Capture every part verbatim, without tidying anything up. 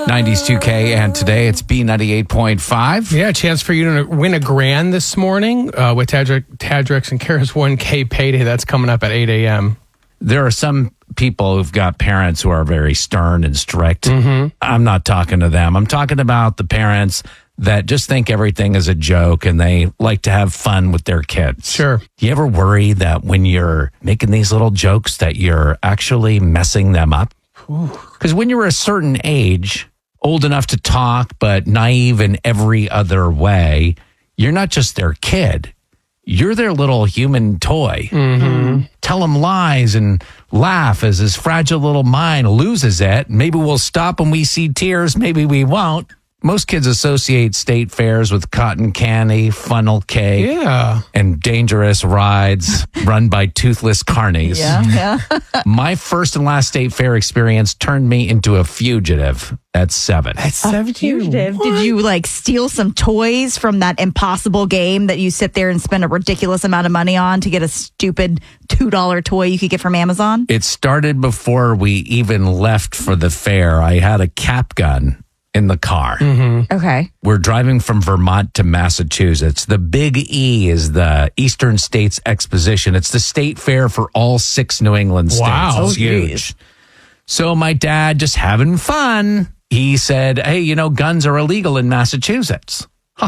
nineties two K, and today it's B ninety-eight point five. Yeah, a chance for you to win a grand this morning uh, with Tadrex, Tadrex and Kara's one K payday. That's coming up at eight a.m. There are some people who've got parents who are very stern and strict. Mm-hmm. I'm not talking to them. I'm talking about the parents that just think everything is a joke and they like to have fun with their kids. Sure. Do you ever worry that when you're making these little jokes that you're actually messing them up? Because when you're a certain age, old enough to talk, but naive in every other way, you're not just their kid. You're their little human toy. Mm-hmm. Tell them lies and laugh as his fragile little mind loses it. Maybe we'll stop when we see tears. Maybe we won't. Most kids associate state fairs with cotton candy, funnel cake, Yeah. and dangerous rides run by toothless carnies. Yeah, yeah. My first and last state fair experience turned me into a fugitive at seven. That's seventeen. Fugitive. Did you like steal some toys from that impossible game that you sit there and spend a ridiculous amount of money on to get a stupid two dollar toy you could get from Amazon? It started before we even left for the fair. I had a cap gun in the car. Mm-hmm. Okay. We're driving from Vermont to Massachusetts. The Big E is the Eastern States Exposition. It's the state fair for all six New England states. Wow. It's Oh, huge. geez. So my dad, just having fun, he said, hey, you know, guns are illegal in Massachusetts.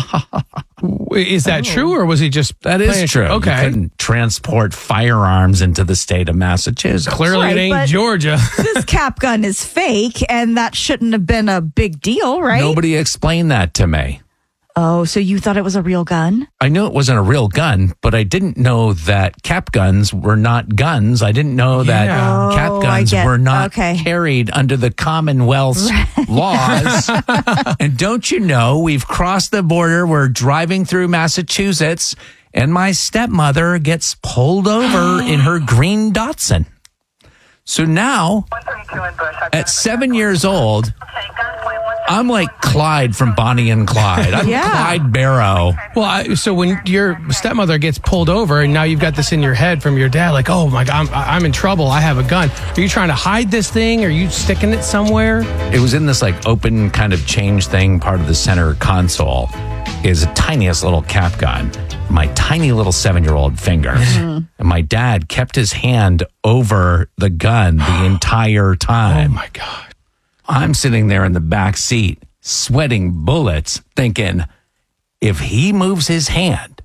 Is that true, or was he just That is playing- true. You Okay. couldn't transport firearms into the state of Massachusetts. Clearly, Right, it ain't but- Georgia. This cap gun is fake, and that shouldn't have been a big deal, right? Nobody explained that to me. Oh, so you thought it was a real gun? I knew it wasn't a real gun, but I didn't know that cap guns were not guns. I didn't know that Yeah. cap Oh, I guns get- were not okay. carried under the Commonwealth's laws. And don't you know, we've crossed the border. We're driving through Massachusetts, and my stepmother gets pulled over in her green Datsun. So now, at seven years old, I'm like Clyde from Bonnie and Clyde. I'm Yeah. Clyde Barrow. Well, I, so when your stepmother gets pulled over and now you've got this in your head from your dad, like, oh my God, I'm, I'm in trouble. I have a gun. Are you trying to hide this thing? Are you sticking it somewhere? It was in this like open kind of change thing. Part of the center console is a tiniest little cap gun. My tiny little seven-year-old fingers. Mm-hmm. And my dad kept his hand over the gun the entire Oh time. my God. I'm sitting there in the back seat, sweating bullets, thinking, if he moves his hand,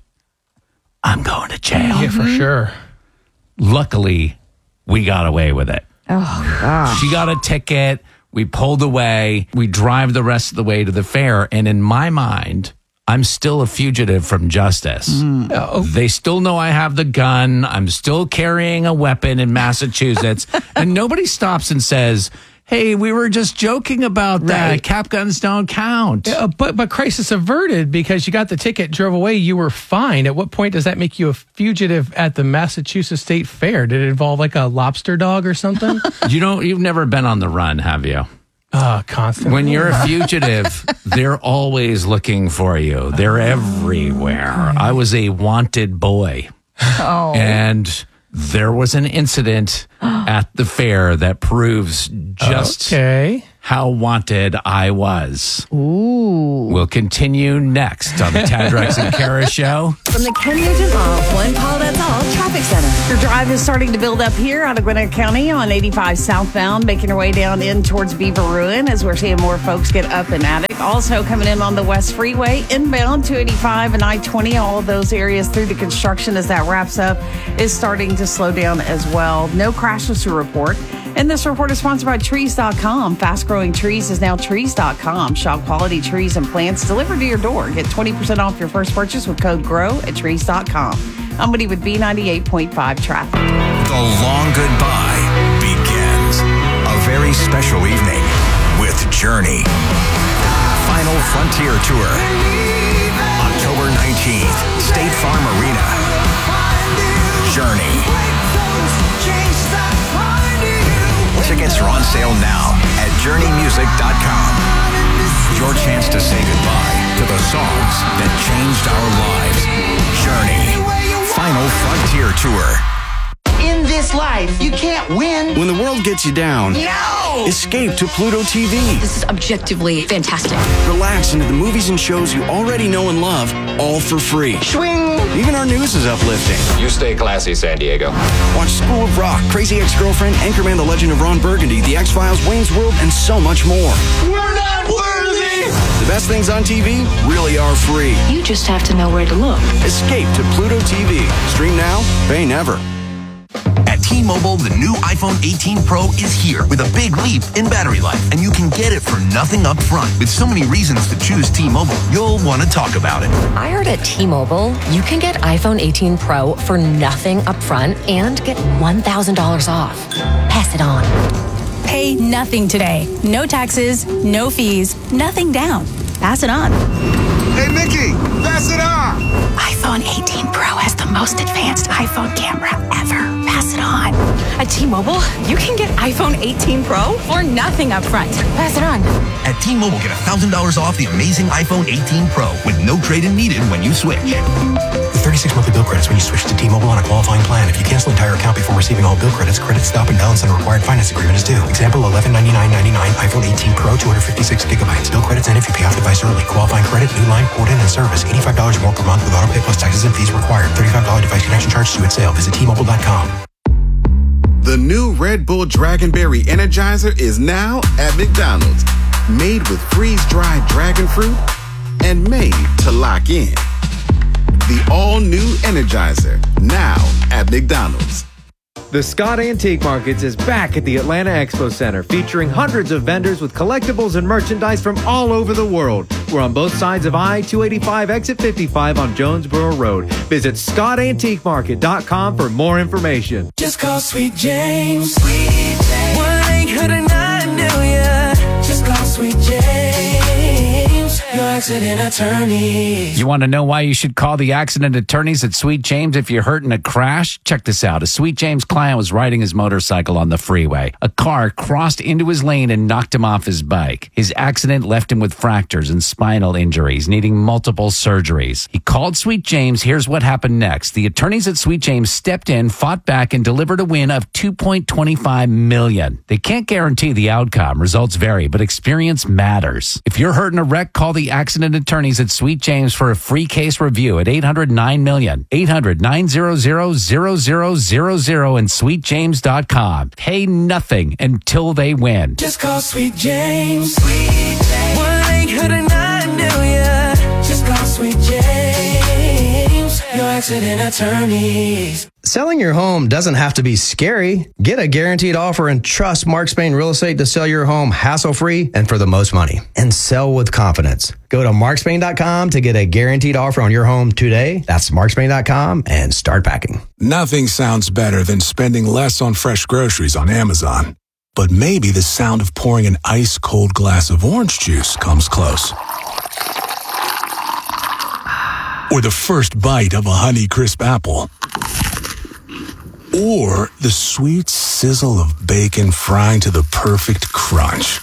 I'm going to jail. Yeah, for sure. Luckily, we got away with it. Oh, gosh. She got a ticket. We pulled away. We drive the rest of the way to the fair. And in my mind, I'm still a fugitive from justice. Oh, They still know I have the gun. I'm still carrying a weapon in Massachusetts. And nobody stops and says, hey, we were just joking about that. Right. Cap guns don't count. Uh, but but crisis averted because you got the ticket, drove away, you were fine. At what point does that make you a fugitive at the Massachusetts State Fair? Did it involve like a lobster dog or something? You don't, you've never been on the run, have you? uh, constantly. When you're a fugitive, they're always looking for you. They're everywhere. I was a wanted boy. Oh. And there was an incident at the fair that proves just Okay. how wanted I was. Ooh. We'll continue next on the Tadrex and Kara Show. From the Ken Nugent of One Call That's All Traffic Center. Your drive is starting to build up here out of Gwinnett County on eighty-five southbound, making your way down in towards Beaver Ruin as we're seeing more folks get up and at it. Also coming in on the West Freeway, inbound two eighty-five and I twenty, all of those areas through the construction as that wraps up is starting to slow down as well. No crashes to report. And this report is sponsored by trees dot com. Fast growing trees is now trees dot com. Shop quality trees and plants delivered to your door. Get twenty percent off your first purchase with code GROW at trees dot com. I'm Woody with B ninety-eight point five traffic. The long goodbye begins. A very special evening with Journey. Final Frontier Tour. October nineteenth, State Farm Arena. Journey. Tickets are on sale now at journey music dot com. Your chance to say goodbye to the songs that changed our lives. Journey. Final Frontier Tour. In this life, you can't win. When the world gets you down, No! escape to Pluto T V. This is objectively fantastic. Relax into the movies and shows you already know and love, all for free. Swing! Even our news is uplifting. You stay classy, San Diego. Watch School of Rock, Crazy Ex-Girlfriend, Anchorman: The Legend of Ron Burgundy, The X-Files, Wayne's World, and so much more. We're not worthy! The best things on T V really are free. You just have to know where to look. Escape to Pluto T V. Stream now, pay never. At T-Mobile, the new iPhone eighteen Pro is here with a big leap in battery life, and you can get it for nothing up front. With so many reasons to choose T-Mobile, you'll want to talk about it. I heard at T-Mobile, you can get iPhone eighteen Pro for nothing up front and get one thousand dollars off. Pass it on. Pay nothing today. No taxes, no fees, nothing down. Pass it on. Hey, Nikki, pass it on. iPhone eighteen Pro has the most advanced iPhone camera ever. Pass it on. At T-Mobile, you can get iPhone eighteen Pro for nothing up front. Pass it on. At T-Mobile, get one thousand dollars off the amazing iPhone eighteen Pro with no trade-in needed when you switch. With thirty-six monthly bill credits when you switch to T-Mobile on a qualifying plan. If you cancel the entire account before receiving all bill credits, credit stop and balance on a required finance agreement is due. Example, eleven ninety-nine ninety-nine iPhone eighteen Pro, two hundred fifty-six gigabytes. Bill credits end if you pay off device early. Qualifying credit, new line, port in, and service. eighty-five dollars more per month with auto pay plus taxes and fees required. thirty-five dollars device connection charge due at sale. Visit T Mobile dot com. The new Red Bull Dragonberry Energizer is now at McDonald's. Made with freeze-dried dragon fruit and made to lock in. The all-new Energizer, now at McDonald's. The Scott Antique Markets is back at the Atlanta Expo Center, featuring hundreds of vendors with collectibles and merchandise from all over the world. We're on both sides of I two eighty-five, exit fifty-five on Jonesboro Road. Visit scott antique market dot com for more information. Just call Sweet James. Sweet James. one eight hundred nine million. Just call Sweet James. Your accident attorney. You want to know why you should call the accident attorneys at Sweet James if you're hurt in a crash? Check this out. A Sweet James client was riding his motorcycle on the freeway. A car crossed into his lane and knocked him off his bike. His accident left him with fractures and spinal injuries, needing multiple surgeries. He called Sweet James. Here's what happened next. The attorneys at Sweet James stepped in, fought back, and delivered a win of two point two five million dollars. They can't guarantee the outcome. Results vary, but experience matters. If you're hurt in a wreck, call the accident attorneys at Sweet James for a free case review at eight hundred nine million, eight hundred nine hundred zero zero zero zero zero and sweet james dot com. Pay nothing until they win. Just call Sweet James. Sweet James. one eight hundred nine million. Just call Sweet James. Your accident attorneys. Selling your home doesn't have to be scary. Get a guaranteed offer and trust Mark Spain Real Estate to sell your home hassle-free and for the most money. And sell with confidence. Go to mark spain dot com to get a guaranteed offer on your home today. That's mark spain dot com and start packing. Nothing sounds better than spending less on fresh groceries on Amazon. But maybe the sound of pouring an ice-cold glass of orange juice comes close. Or the first bite of a Honey Crisp apple. Or the sweet sizzle of bacon frying to the perfect crunch.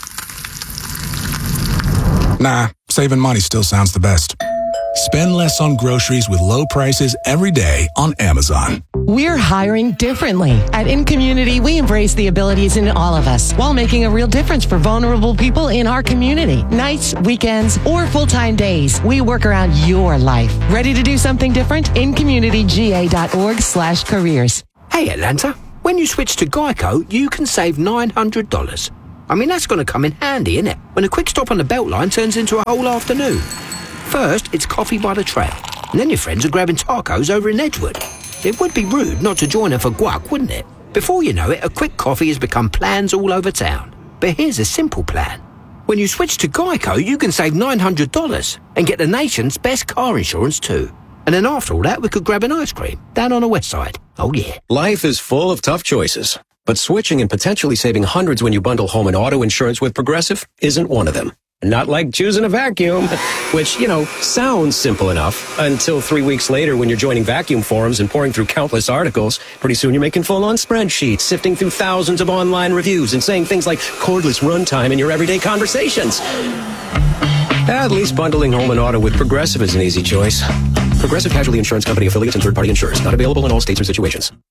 Nah, saving money still sounds the best. Spend less on groceries with low prices every day on Amazon. We're hiring differently. At InCommunity, we embrace the abilities in all of us while making a real difference for vulnerable people in our community. Nights, weekends, or full-time days, we work around your life. Ready to do something different? in community g a dot org slash careers. Hey, Atlanta, when you switch to Geico, you can save nine hundred dollars. I mean, that's going to come in handy, innit? When a quick stop on the Beltline turns into a whole afternoon. First, it's coffee by the trail, and then your friends are grabbing tacos over in Edgewood. It would be rude not to join them for guac, wouldn't it? Before you know it, a quick coffee has become plans all over town. But here's a simple plan. When you switch to Geico, you can save nine hundred dollars and get the nation's best car insurance too. And then after all that, we could grab an ice cream down on the west side. Oh, yeah. Life is full of tough choices, but switching and potentially saving hundreds when you bundle home and auto insurance with Progressive isn't one of them. Not like choosing a vacuum, which, you know, sounds simple enough until three weeks later when you're joining vacuum forums and pouring through countless articles. Pretty soon you're making full-on spreadsheets, sifting through thousands of online reviews and saying things like cordless runtime in your everyday conversations. At least bundling home and auto with Progressive is an easy choice. Progressive Casualty Insurance Company affiliates and third-party insurers. Not available in all states or situations.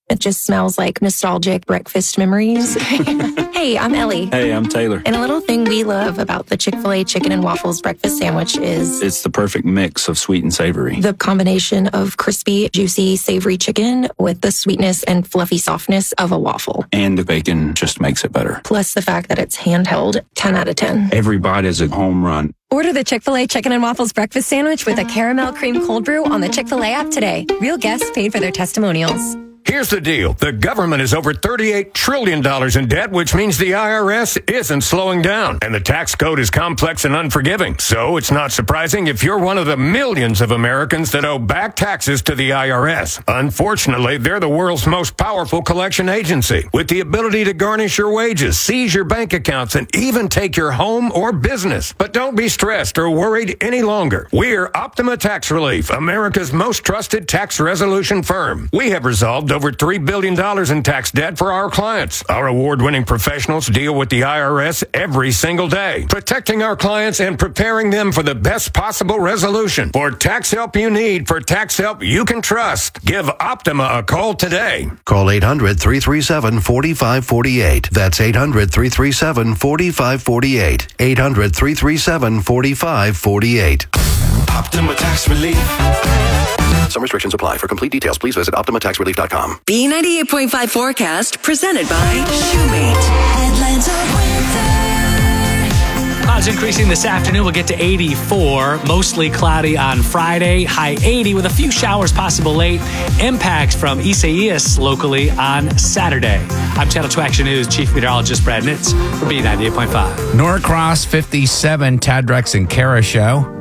It just smells like nostalgic breakfast memories. Hey, I'm Ellie. Hey, I'm Taylor. And a little thing we love about the Chick-fil-A chicken and waffles breakfast sandwich is It's the perfect mix of sweet and savory. the combination of crispy, juicy, savory chicken with the sweetness and fluffy softness of a waffle. And the bacon just makes it better. Plus the fact that it's handheld, ten out of ten. Every bite is a home run. Order the Chick-fil-A Chicken and Waffles Breakfast Sandwich with a caramel cream cold brew on the Chick-fil-A app today. Real guests paid for their testimonials. Here's the deal. The government is over thirty-eight trillion dollars in debt, which means the I R S isn't slowing down. And the tax code is complex and unforgiving. So it's not surprising if you're one of the millions of Americans that owe back taxes to the I R S. Unfortunately, they're the world's most powerful collection agency, with the ability to garnish your wages, seize your bank accounts, and even take your home or business. But don't be stressed or worried any longer. We're Optima Tax Relief, America's most trusted tax resolution firm. We have resolved over three billion dollars in tax debt for our clients. Our award-winning professionals deal with the I R S every single day, protecting our clients and preparing them for the best possible resolution. For tax help you need, for tax help you can trust, give Optima a call today. Call eight hundred, three three seven, four five four eight. That's eight hundred, three three seven, four five four eight. eight hundred, three three seven, four five four eight. Optima Tax Relief. Some restrictions apply. For complete details, please visit optima tax relief dot com. B ninety-eight point five forecast presented by Shoemate. Atlanta weather. Clouds increasing this afternoon. We'll get to eighty-four. Mostly cloudy on Friday. High eighty with a few showers possible late. Impacts from Isaias locally on Saturday. I'm Channel two Action News Chief Meteorologist Brad Nitz for B ninety-eight point five. Norcross fifty-seven, Tad Drex and Kara Show.